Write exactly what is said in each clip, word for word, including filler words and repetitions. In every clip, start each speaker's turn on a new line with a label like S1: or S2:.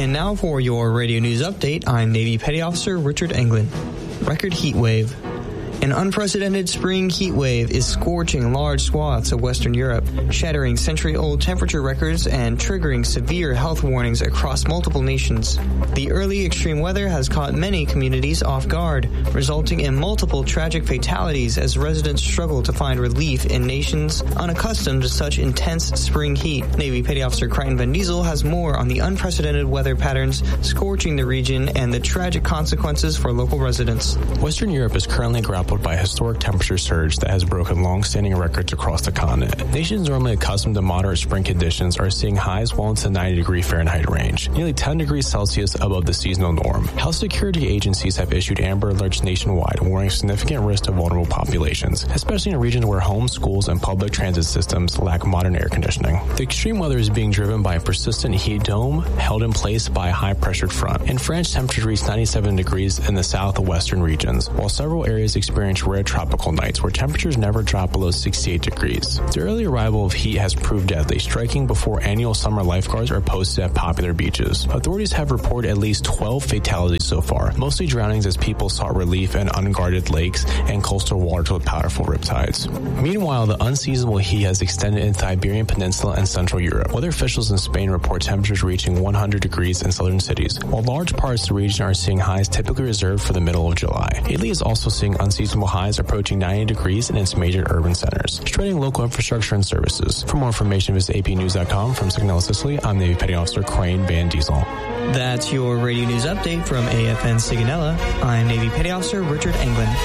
S1: And now for your radio news update, I'm Navy Petty Officer Richard Englund. Record heat wave. An unprecedented spring heat wave is scorching large swaths of Western Europe, shattering century-old temperature records and triggering severe health warnings across multiple nations. The early extreme weather has caught many communities off guard, resulting in multiple tragic fatalities as residents struggle to find relief in nations unaccustomed to such intense spring heat. Navy Petty Officer Crichton Van Diesel has more on the unprecedented weather patterns scorching the region and the tragic consequences for local residents.
S2: Western Europe is currently grappling by a historic temperature surge that has broken long-standing records across the continent. Nations normally accustomed to moderate spring conditions are seeing highs well into the ninety degree Fahrenheit range, nearly ten degrees Celsius above the seasonal norm. Health security agencies have issued amber alerts nationwide, warning significant risk to vulnerable populations, especially in regions where homes, schools, and public transit systems lack modern air conditioning. The extreme weather is being driven by a persistent heat dome held in place by a high-pressured front. In France, temperatures reached ninety-seven degrees in the southwestern regions, while several areas experience rare tropical nights where temperatures never drop below sixty-eight degrees. The early arrival of heat has proved deadly, striking before annual summer lifeguards are posted at popular beaches. Authorities have reported at least twelve fatalities so far, mostly drownings as people sought relief in unguarded lakes and coastal waters with powerful riptides. Meanwhile, the unseasonable heat has extended into the Iberian Peninsula and Central Europe. Weather officials in Spain report temperatures reaching one hundred degrees in southern cities, while large parts of the region are seeing highs typically reserved for the middle of July. Italy is also seeing unseasonable highs approaching ninety degrees in its major urban centers, straining local infrastructure and services. For more information, visit A P news dot com. From Signal, Sicily, I'm Navy Petty Officer Crichton Van Diesel.
S1: That's your radio news update from A F N Sigonella. I'm Navy Petty Officer Richard Englund.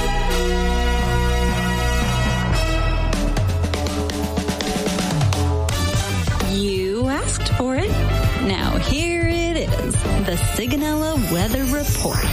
S3: You asked for it. Now here it is, the Sigonella Weather Report.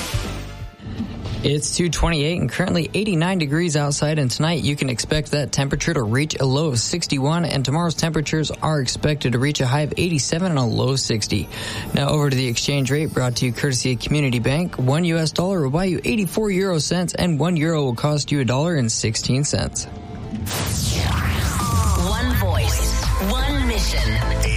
S4: It's two twenty-eight and currently eighty-nine degrees outside, and tonight you can expect that temperature to reach a low of sixty-one, and tomorrow's temperatures are expected to reach a high of eighty-seven and a low of sixty. Now over to the exchange rate, brought to you courtesy of Community Bank. One U S dollar will buy you eighty-four euro cents, and one euro will cost you a dollar and sixteen cents.
S5: One voice, one mission.